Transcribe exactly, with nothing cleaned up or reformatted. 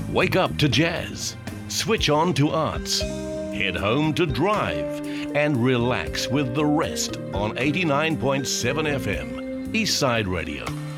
Wake up to jazz, switch on to arts, head home to drive, and relax with the rest on eighty-nine point seven F M, Eastside Radio.